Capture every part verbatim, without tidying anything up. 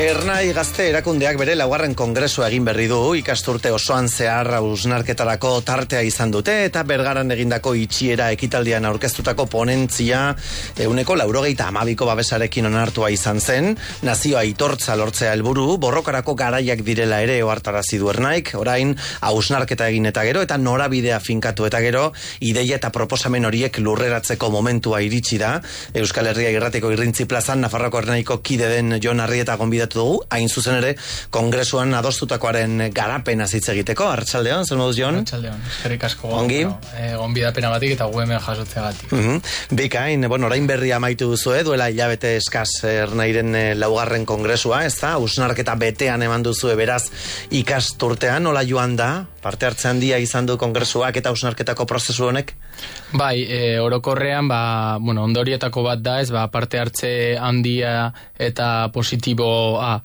Ernai Gazte erakundeak bere laugarren kongresua egin berri du, ikasturte osoan zehar hausnarketarako tartea izan dute eta Bergaran egindako itxiera ekitaldian aurkeztutako ponentzia ehuneko laurogeita hamabiko babesarekin onartua izan zen, nazioa aitortza lortzea helburu, borrokarako garaiak direla ere ohartarazi du Ernaik, orain hausnarketa egin eta gero eta norabidea finkatu eta gero, ideia eta proposamen horiek lurreratzeko momentua iritsi da. Euskal Herria Irratiko Irrintzi plazan Nafarroako Ernaiko kide den Jon Arrieta gonbidatu dugu, hain zuzen ere kongresuan adostutakoaren garapena hitz egiteko. Arratsaldeon, zer moduz, Jon? Arratsaldeon, eskerrik asko. Ongi? Bueno, eh, gonbidapena batik eta gu hemen jasotzeagatik. Uh -huh. Bikain, bueno, orain berri amaitu duzu, eh? Duela hilabete eskas Ernairen eh, laugarren kongresua, ez da? Hausnarketa betean eman duzu, beraz ikasturtean, nola joan da? Parte hartze handia izan du kongresuak eta hausnarketako prozesu honek? Bai, e, orokorrean, ba, bueno, ondorietako bat da, ez, ba, parte hartze handia eta positiboa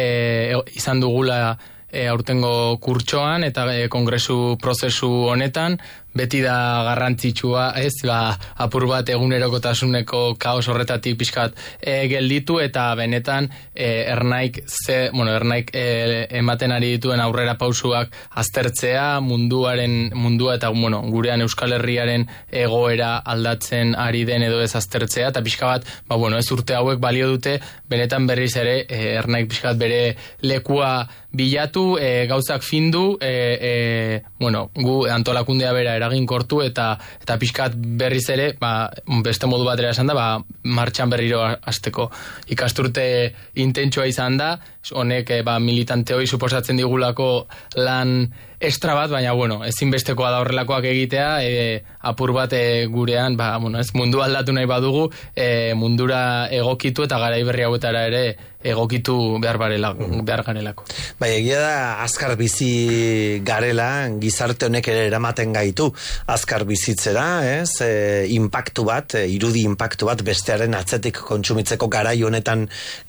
e, izan dugula e, aurtengo kurtsoan eta e, kongresu prozesu honetan, beti da garrantzitsua, ez, ba, apur bat egunerokotasuneko kaos horretatik pixkat e, gelditu eta benetan e, Ernaik ze, bueno, Ernaik e, ematen ari dituen aurrera pausuak aztertzea, munduaren mundua eta, bueno, gurean Euskal Herriaren egoera aldatzen ari den edo ez aztertzea, eta pixka bat, ba, bueno, ez urte hauek balio dute, benetan berriz ere e, Ernaik pixkat bere lekua bilatu, e, gauzak findu, e, e, bueno, gu antolakundea bera eraginkortu eta eta pixkat berriz ere, ba, beste modu batera esan da, ba, martxan berriro hasteko. Ikasturte intentsua izan da, honek ba, militante hori suposatzen digulako lan extra bat, baina bueno, ezinbestekoa da horrelakoak egitea, e, apur bat e, gurean, ba, bueno, ez mundu aldatu nahi badugu, e, mundura egokitu eta garai berri hauetara ere egokitu behar, barela, behar garelako. Bai, egia da azkar bizi garela, gizarte honek ere eramaten gaitu azkar bizitzera, ez? E, impactu bat, e, irudi impactu bat bestearen atzetik kontsumitzeko garai honetan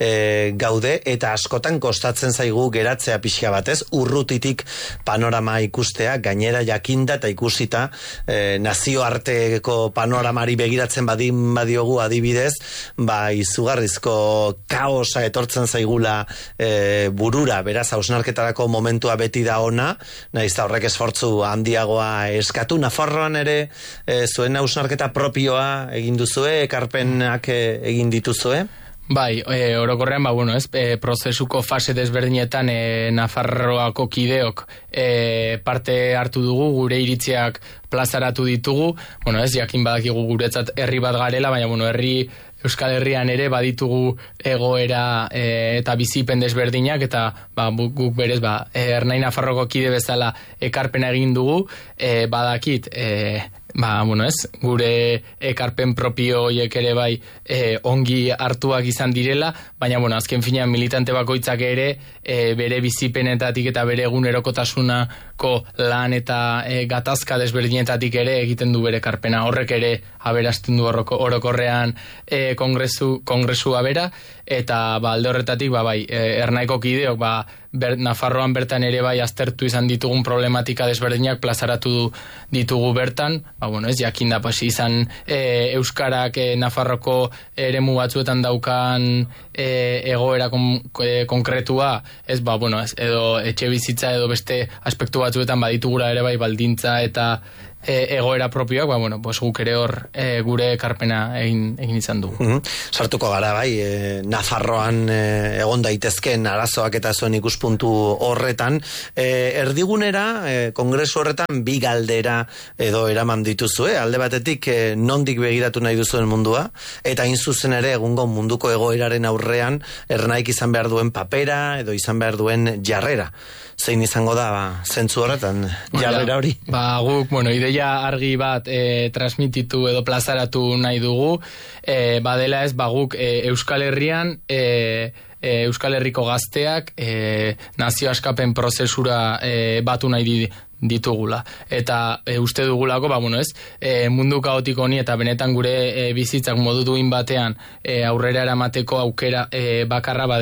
e, gaude, eta askotan kostatzen zaigu geratzea pixka batez, urrutitik panorama ikustea, gainera jakinda eta ikusita e, nazioarteko panoramari begiratzen badin badiogu adibidez, ba izugarrizko kaosa etortzen zaigula e, burura, beraz hausnarketarako momentua beti da ona, nahiz eta horrek esfortzu handiagoa eskatu. Nafarroan ere e, zuen hausnarketa propioa egin duzue, ekarpenak e, egin dituzue? Bai, e, orokorrean, ba, bueno, ez, e, prozesuko fase desberdinetan e, Nafarroako kideok e, parte hartu dugu, gure iritziak plazaratu ditugu, bueno, ez, jakin badakigu guretzat herri bat garela, baina, bueno, herri Euskal Herrian ere baditugu egoera e, eta bizipen desberdinak, eta ba, guk berez, ba, Ernai Nafarroko kide bezala ekarpena egin dugu, e, badakit, e, ba, bueno, ez, gure ekarpen propio horiek ere bai e, ongi hartuak izan direla, baina, bueno, azken finean militante bakoitzak ere e, bere bizipenetatik eta bere egunerokotasunako lan eta e, gatazka desberdinetatik ere egiten du bere ekarpena, horrek ere aberasten du orokorrean e, kongresu, kongresua bera, eta ba, alde horretatik, ba, bai, e, Ernaiko kideok, ba, ber, Nafarroan bertan ere bai aztertu izan ditugun problematika desberdinak plazaratu du, ditugu bertan, ba, bueno, ez, jakin da, pues, izan e, Euskarak e, Nafarroko eremu batzuetan daukan e, egoera kon, e, konkretua, ez, ba, bueno, ez, edo etxe bizitza edo beste aspektu batzuetan baditugura ere bai baldintza eta E, egoera propioak, ba, bueno, pues, guk ere hor e, gure ekarpena egin, egin izan dugu. Mm-hmm. Sartuko gara, bai, e, Nafarroan e, egon daitezken arazoak eta zuen ikuspuntu horretan. E, erdigunera, e, kongresu horretan, bi galdera edo eraman dituzue, alde batetik e, nondik begiratu nahi duzuen mundua, eta hain zuzen ere egungo munduko egoeraren aurrean Ernaik izan behar duen papera edo izan behar duen jarrera. Zein izango da, ba, zentzu horretan, jarrera hori? Ba, guk, bueno, ideia argi bat e, transmititu edo plazaratu nahi dugu, e, badela ez, ba, guk e, Euskal Herrian, e, e, Euskal Herriko gazteak e, nazio askapen prozesura e, batu nahi di, ditugula. Eta e, uste dugulako, ba, bueno, ez, e, mundu kaotiko honi eta benetan gure e, bizitzak modu duin batean e, aurrera eramateko aukera e, bakarra badela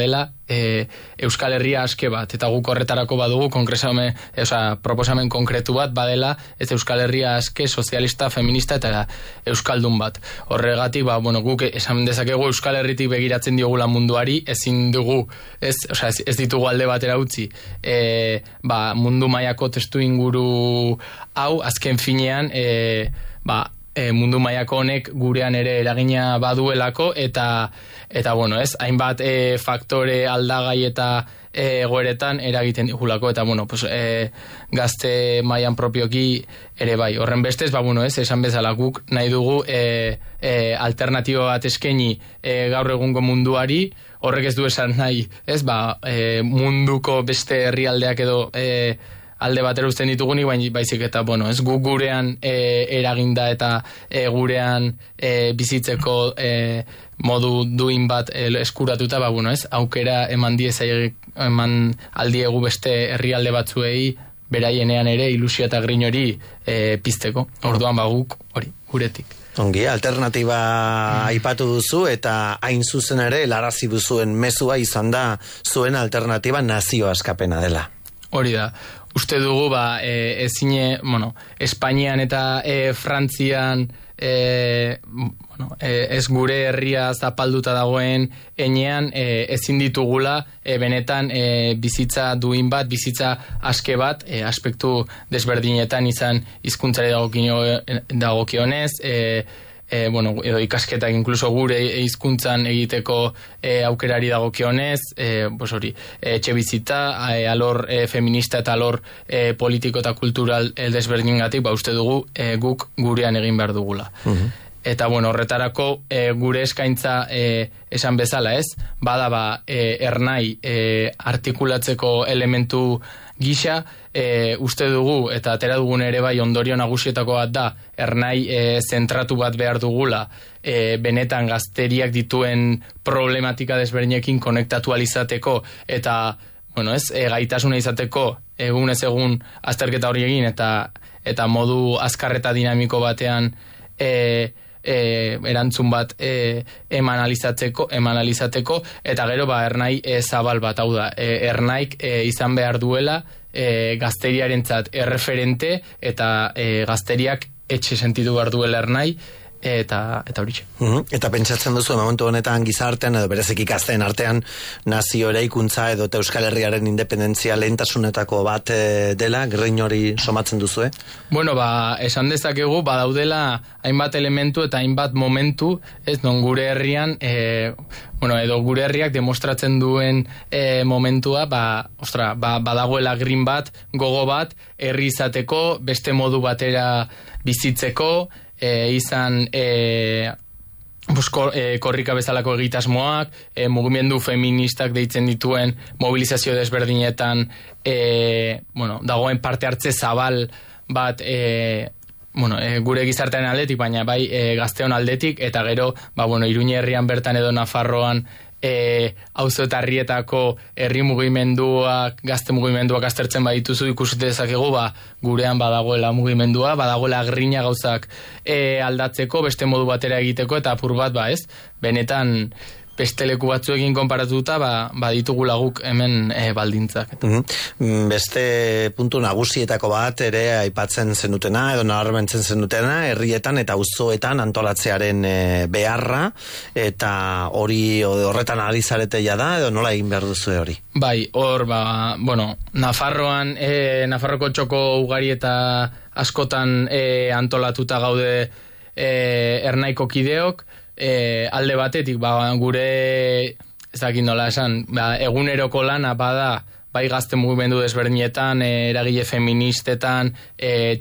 e, Euskal Herria aske bat, eta guk horretarako badugu konkresame, oza, proposamen konkretu bat badela, ez Euskal Herria aske, sozialista, feminista eta euskaldun bat. Horregatik, ba, bueno, guk esan dezakegu Euskal Herritik begiratzen diogula munduari, ezin dugu, ez, oza, ez, ez ditugu alde batera utzi, e, ba, mundu mailako testu inguru hau, azken finean, e, ba, E, mundu mailako honek gurean ere eragina baduelako eta eta bueno, ez, hainbat e, faktore aldagai eta e, egoeretan eragiten digulako eta bueno, pues, e, gazte mailan propioki ere bai. Horren bestez, ba bueno, ez, esan bezala guk nahi dugu e, e, alternatibo bat eskaini e, gaur egungo munduari, horrek ez du esan nahi, ez, ba, e, munduko beste herrialdeak edo e, alde batera uzten ditugunik, baina baizik eta, bueno, ez gu gurean e, eraginda eta e, gurean e, bizitzeko e, modu duin bat e, eskuratuta, ba, bueno, ez, aukera eman diezai, eman aldiegu beste herrialde batzuei, beraienean ere ilusio eta grin hori e, pizteko. Orduan, ba, guk hori, guretik. Ongi, alternatiba mm. aipatu duzu eta hain zuzen ere helarazi duzuen mezua izan da zuen alternatiba nazio askapena dela. Hori da. Uste dugu, ba, e, ezine, bueno, Espainian eta e, Frantzian e, bueno, e, ez gure herria zapalduta dagoen enean e, ezin ditugula e, benetan e, bizitza duin bat, bizitza aske bat, e, aspektu desberdinetan izan hizkuntzari dagokionez, e, E, bueno, edo ikasketak inkluso gure hizkuntzan egiteko e, aukerari dagokionez, e, pues hori, etxe bizita, e, alor e, feminista eta alor e, politiko eta kultural e, desberdingatik, ba uste dugu e, guk gurean egin behar dugula. Uh-huh. Eta bueno, horretarako e, gure eskaintza e, esan bezala, ez? Bada ba, e, ernai e, artikulatzeko elementu gisa, e, uste dugu, eta atera dugun ere bai ondorio nagusietako bat da, ernai e, zentratu bat behar dugula, e, benetan gazteriak dituen problematika desberdinekin konektatu alizateko, eta, bueno ez, e, gaitasuna izateko, egun ez egun azterketa hori egin, eta, eta modu azkarreta dinamiko batean, e, E, erantzun bat e, eman alizatzeko, eman alizateko, eta gero ba ernai e, zabal bat, hau da, e, ernaik e, izan behar duela e, gazteriarentzat erreferente eta e, gazteriak etxe sentitu behar duela ernai, eta eta hori. Uh-huh. Eta pentsatzen duzu momentu honetan gizartean edo bereziki gazteen artean nazio eraikuntza edo Euskal Herriaren independentzia lehentasunetako bat e, dela, grin hori somatzen duzu, eh? Bueno, ba, esan dezakegu badaudela hainbat elementu eta hainbat momentu, ez non gure herrian e, bueno, edo gure herriak demostratzen duen e, momentua, ba, ostra, ba, badagoela grin bat, gogo bat, herri izateko, beste modu batera bizitzeko, E, izan e, busko, e, korrika bezalako egitasmoak, e, mugimendu feministak deitzen dituen mobilizazio desberdinetan e, bueno, dagoen parte hartze zabal bat e, bueno, e, gure gizartean aldetik, baina bai e, gazteon aldetik, eta gero ba, bueno, Iruña herrian bertan edo Nafarroan E, auzo eta herrietako herri mugimenduak, gazte mugimenduak aztertzen badituzu ikusite dezakegu, ba, gurean badagoela mugimendua, badagoela grina gauzak e, aldatzeko, beste modu batera egiteko, eta apur bat, ba ez, benetan beste leku batzuekin konparatuta, ba, baditugula guk hemen e, baldintzak. Mm-hmm. Beste puntu nagusietako bat ere aipatzen zenutena, edo nabarmentzen zenutena, herrietan eta auzoetan antolatzearen e, beharra, eta hori horretan ari zarete ja da, edo nola egin behar duzu hori? Bai, hor, ba, bueno, Nafarroan, e, Nafarroko txoko ugari eta askotan e, antolatuta gaude e, ernaiko kideok, E, alde batetik, ba, gure ez dakit nola esan, ba, eguneroko lana bada bai gazte mugimendu desberdinetan, e, eragile feministetan, e,